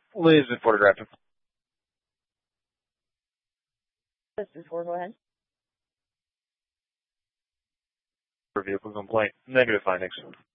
Liz in Fort Grafton. This is Ford, go ahead. For vehicle complaint. Negative findings.